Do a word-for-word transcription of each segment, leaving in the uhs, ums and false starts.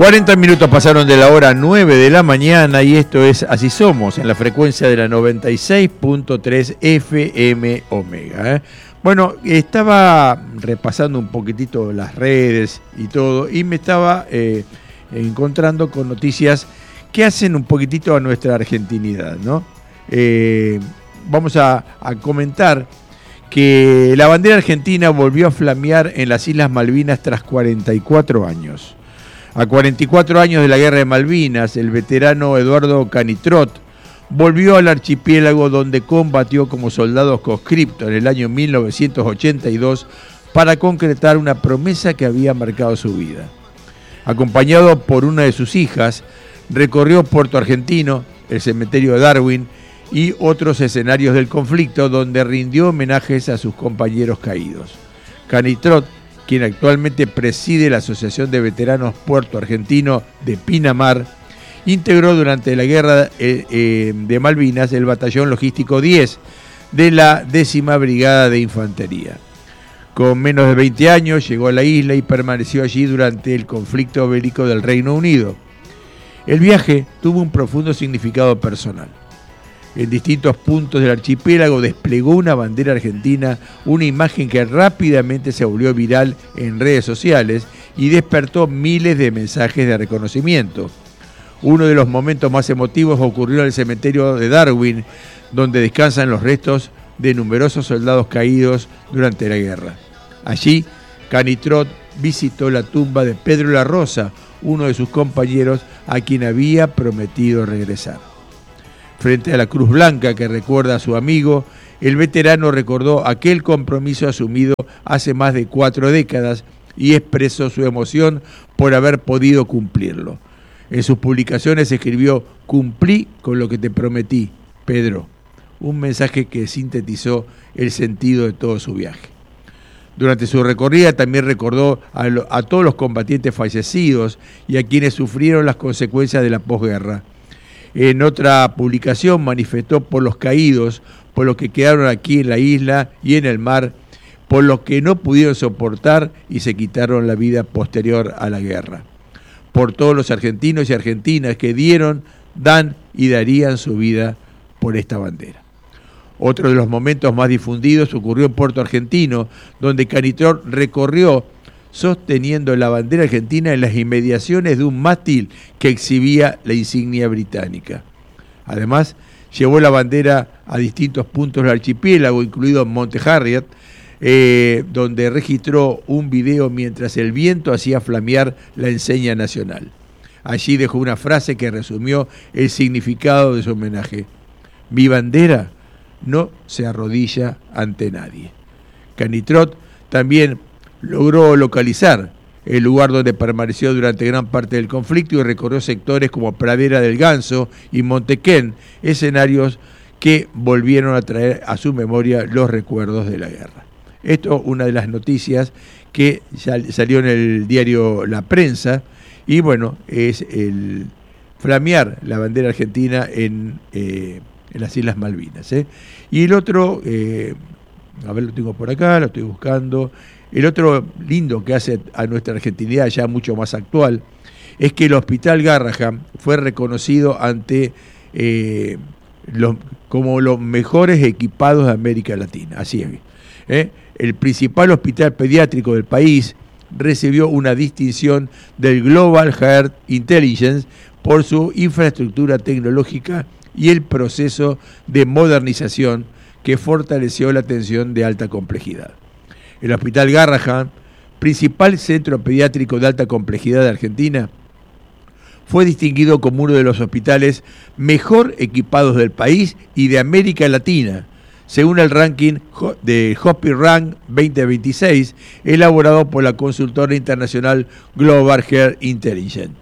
cuarenta minutos pasaron de la hora nueve de la mañana y esto es Así Somos, en la frecuencia de la noventa y seis punto tres F M Omega. ¿eh? Bueno, estaba repasando un poquitito las redes y todo y me estaba eh, encontrando con noticias que hacen un poquitito a nuestra argentinidad, ¿no? Eh, vamos a, a comentar que la bandera argentina volvió a flamear en las Islas Malvinas tras cuarenta y cuatro años. A cuarenta y cuatro años de la Guerra de Malvinas, el veterano Eduardo Canitrot volvió al archipiélago donde combatió como soldado conscripto en el año mil novecientos ochenta y dos para concretar una promesa que había marcado su vida. Acompañado por una de sus hijas, recorrió Puerto Argentino, el cementerio de Darwin y otros escenarios del conflicto donde rindió homenajes a sus compañeros caídos. Canitrot, quien actualmente preside la Asociación de Veteranos Puerto Argentino de Pinamar, integró durante la Guerra eh, eh, de Malvinas el Batallón Logístico diez de la décima Brigada de Infantería. Con menos de veinte años llegó a la isla y permaneció allí durante el conflicto bélico del Reino Unido. El viaje tuvo un profundo significado personal. En distintos puntos del archipiélago desplegó una bandera argentina, una imagen que rápidamente se volvió viral en redes sociales y despertó miles de mensajes de reconocimiento. Uno de los momentos más emotivos ocurrió en el cementerio de Darwin, donde descansan los restos de numerosos soldados caídos durante la guerra. Allí, Canitrot visitó la tumba de Pedro La Rosa, uno de sus compañeros a quien había prometido regresar. Frente a la Cruz Blanca que recuerda a su amigo, el veterano recordó aquel compromiso asumido hace más de cuatro décadas y expresó su emoción por haber podido cumplirlo. En sus publicaciones escribió: "Cumplí con lo que te prometí, Pedro", un mensaje que sintetizó el sentido de todo su viaje. Durante su recorrida también recordó a, lo, a todos los combatientes fallecidos y a quienes sufrieron las consecuencias de la posguerra. En otra publicación manifestó por los caídos, por los que quedaron aquí en la isla y en el mar, por los que no pudieron soportar y se quitaron la vida posterior a la guerra. Por todos los argentinos y argentinas que dieron, dan y darían su vida por esta bandera. Otro de los momentos más difundidos ocurrió en Puerto Argentino, donde Canitrot recorrió sosteniendo la bandera argentina en las inmediaciones de un mástil que exhibía la insignia británica. Además, llevó la bandera a distintos puntos del archipiélago, incluido Monte Harriet, eh, donde registró un video mientras el viento hacía flamear la enseña nacional. Allí dejó una frase que resumió el significado de su homenaje: "Mi bandera no se arrodilla ante nadie". Canitrot también logró localizar el lugar donde permaneció durante gran parte del conflicto y recorrió sectores como Pradera del Ganso y Montequén, escenarios que volvieron a traer a su memoria los recuerdos de la guerra. Esto es una de las noticias que salió en el diario La Prensa y bueno, es el flamear la bandera argentina en, eh, en las Islas Malvinas. ¿eh? Y el otro, eh, a ver, lo tengo por acá, lo estoy buscando. El otro lindo que hace a nuestra argentinidad ya mucho más actual es que el Hospital Garrahan fue reconocido ante eh, los, como los mejores equipados de América Latina. Así es. ¿eh? El principal hospital pediátrico del país recibió una distinción del Global Health Intelligence por su infraestructura tecnológica y el proceso de modernización que fortaleció la atención de alta complejidad. El Hospital Garrahan, principal centro pediátrico de alta complejidad de Argentina, fue distinguido como uno de los hospitales mejor equipados del país y de América Latina, según el ranking de HospiRank veinte veintiséis, elaborado por la consultora internacional Global Health Intelligence.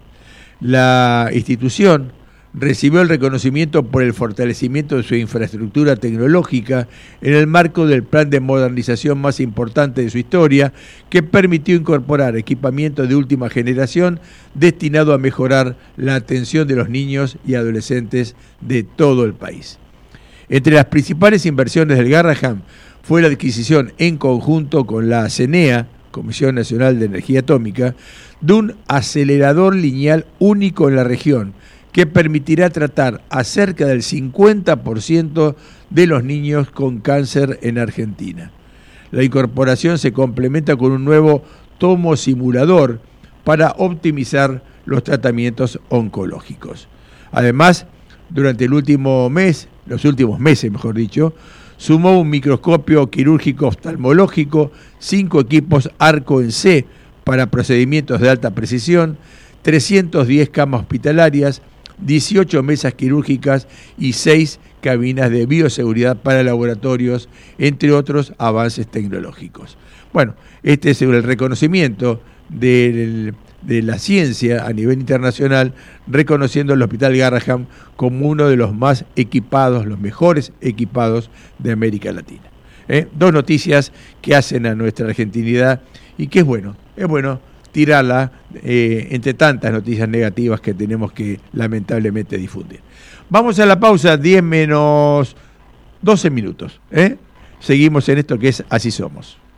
La institución recibió el reconocimiento por el fortalecimiento de su infraestructura tecnológica en el marco del plan de modernización más importante de su historia, que permitió incorporar equipamiento de última generación destinado a mejorar la atención de los niños y adolescentes de todo el país. Entre las principales inversiones del Garrahan fue la adquisición en conjunto con la C E N E A, Comisión Nacional de Energía Atómica, de un acelerador lineal único en la región, que permitirá tratar a cerca del cincuenta por ciento de los niños con cáncer en Argentina. La incorporación se complementa con un nuevo tomo simulador para optimizar los tratamientos oncológicos. Además, durante el último mes, los últimos meses, mejor dicho, sumó un microscopio quirúrgico oftalmológico, cinco equipos Arco en C para procedimientos de alta precisión, trescientas diez camas hospitalarias, dieciocho mesas quirúrgicas y seis cabinas de bioseguridad para laboratorios, entre otros avances tecnológicos. Bueno, este es el reconocimiento del, de la ciencia a nivel internacional, reconociendo al Hospital Garrahan como uno de los más equipados, los mejores equipados de América Latina. ¿Eh? Dos noticias que hacen a nuestra argentinidad y que es bueno, es bueno tirarla eh, entre tantas noticias negativas que tenemos que lamentablemente difundir. Vamos a la pausa, diez menos doce minutos. ¿eh? Seguimos en esto que es Así Somos.